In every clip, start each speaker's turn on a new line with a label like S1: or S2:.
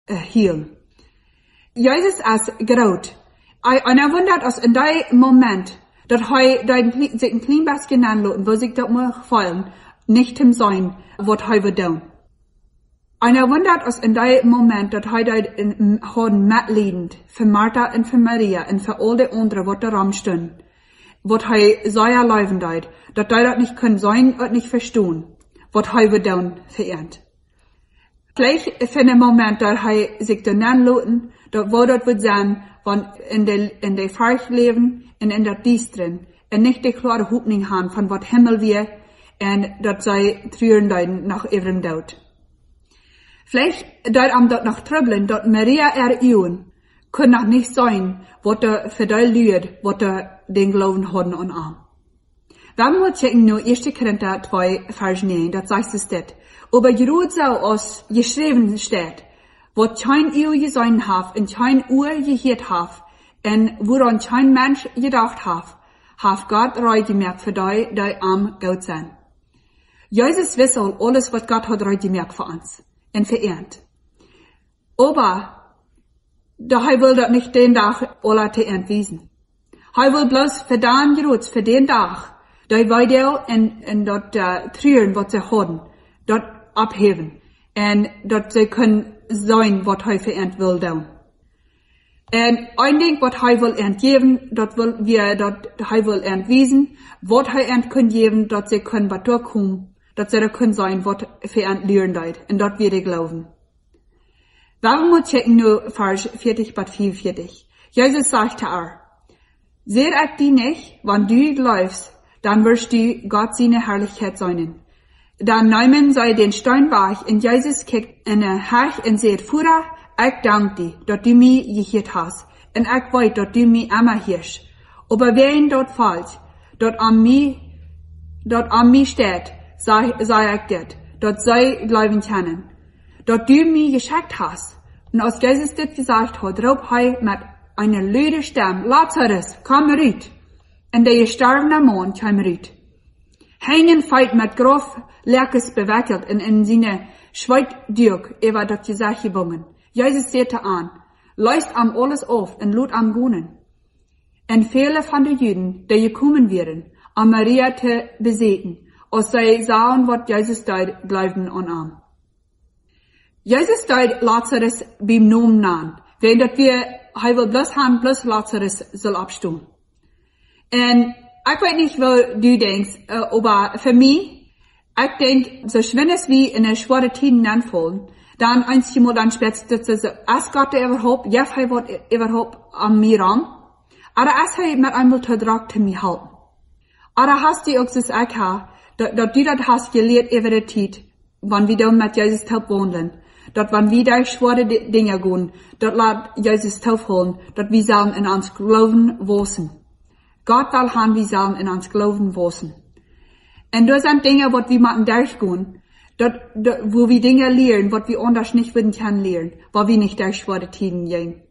S1: healen. Jesus als groot. En hij wundert als in die moment, dat hij zich een klein beetje aanlaten, wo zich dat moet gefallen, niet hem zijn, wat hij wil doen. En hij wundert als in die moment, dat hij dat had metliedend, voor Martha en voor Maria, en voor al die anderen, wat daran stonden, wat hij zei erleben deed, dat hij dat niet kon zijn, en niet verstaan, wat hij wil doen, vereint. Gleich für den Moment, dat hij zich dan aanlaten, dat wo dat wird sein, van in de Farch leven en in dat diestren, en nicht de klare hoopning haben van wat Himmel weer, en dat zij treuren deiden nach ihrem Tod. Vielleicht deed am dat noch tröbeln, dat Maria Ehren, kon noch nicht sein, wat er für die Leute, wat er den Glauben hadden an arm. Wir müssen checken nur 1. Korinther 2, Vers 9, das sagt es das. Aber gerut so aus geschrieben steht, wat kein Ehe gesehen hat, und kein Uhr gehört hat, und woran kein Mensch gedacht hat Gott reingemerkt für die am Gott sind. Jesus wissel alles, was Gott hat reingemerkt für uns, und verehrt. Aber, da er will das nicht den Tag alle te entwiesen. Er will bloß für den gerut, für den Tag, die weiter und dort trüren, was sie haben, dort abheben, und dort sie können sein, was er verehrt will tun. Und ein Ding, was er will entgeben, dort will wir, dort er will entwiesen, was er ent können geben, dort sie können was durchkommen, dort sie da können sein, was verehrt lernen deit, und dort wir glauben. Warum muss checken nur Vers 40 bis 44? Jesus sagte seht ich die nicht, wenn du läufst, dann wirst du Gott seine Herrlichkeit sein. Dann nehmen sie den Stein weich, und Jesus kickt in der Herr und sagt, Führer, ich danke dir, dass du mich gehört hast, und ich weiß, dass du mich immer hörst. Aber wer ihn dort fällt, dort an mich steht, sei ich das, dass sie glauben können, dass du mich geschickt hast. Und als Jesus das gesagt hat, rief er mit einer lauten Stimme, Lazarus, komm raus. Und der gestorbene Mann kam raus. Heinen feit mit grof Lerkes bewickelt und in seine Schweitdürk über das Gesicht gebungen. Jesus sagte an, leist am alles auf und lud am Gunen. Und viele von den Juden, die gekommen wären, am Maria zu beseten, als sie sahen, was Jesus deut, bleibten an arm. Jesus deut Lazarus beim Namen nan, während er will bloß haben, bloß Lazarus soll abstehen. Und ich weiß nicht, wo du denkst, aber für mich, ich denke, so schön es wie in der schweren Tiden anfallen, dann einmal dann spätestens, dass es Gott überhaupt, ja, er wird überhaupt an mir ran, aber es hat mit einmal vertragt zu mir halten. Aber hast du auch das auch, dass du das hast gelehrt über die Zeit, wenn wir da mit Jesus taub wohnen, dass wenn wir da schwere Dinge gehen, dass lasst Jesus taub holen, dass wir sollen in uns Glauben wachsen. Gott will haben, wir sollen in uns Glauben wachsen. Und das sind Dinge, was wir machen durchgehen, wo wir Dinge lernen, was wir anders nicht würden können lernen, weil wir nicht durch schwere Tiden gehen.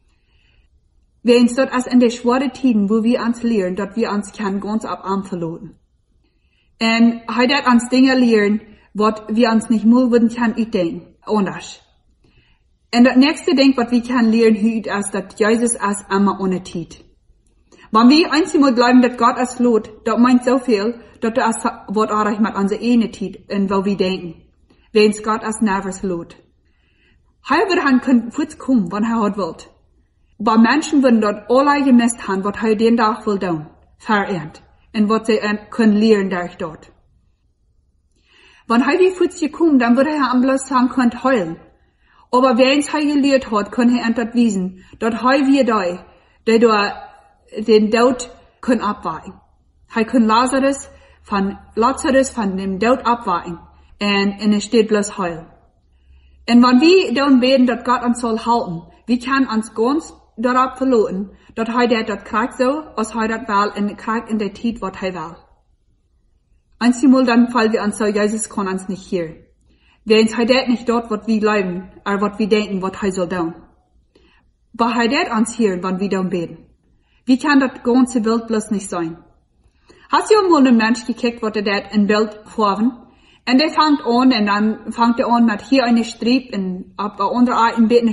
S1: Wir uns dort als in der schwere Tiden, wo wir uns lernen, dass wir uns können ganz ab Arm verloren. Und heute uns Dinge lernen, was wir uns nicht mehr würden können denken, anders. Und das nächste Ding, was wir können lernen, heute ist, dass Jesus als immer ohne Tid. Wenn wir einmal glauben, dass Gott es lot, das meint so viel, dass das wird auch mit unserer eine Tid, und wo wir denken, wenn es Gott es nervös lot. Er wird können kurz kommen, wenn hat wollt. Aber Menschen würden dort alle gemisst haben, was er den Tag will tun, verehrt, und was sie können lernen durch dort. Wenn er wie kurz gekommen, dann würde er am bloß sagen, könnt heulen. Aber wenn es gelehrt hat, kann er entwiesen, dass er wie der den Tod können abweichen. Er kann Lazarus von dem Tod abweichen. Und es steht bloß heulen. Und wenn wir dann beten, dass Gott uns soll halten, wir können uns ganz darauf verlassen, dass er das kriegt so, als er das will, und kriegt in der Zeit, was er will. Einmal dann fallen wir uns so, Jesus kann uns nicht hören. Wenn er das nicht dort, was wir glauben, oder was wir denken, was er soll tun. Aber er das uns hören, wenn wir dann beten. Wie kann das ganze Bild bloß nicht sein? Hast du mal einen Mensch gekickt, was das ein Bild haben? Und der fängt an, und dann fängt er an mit hier eine Strieb, und ab der andere ein Bett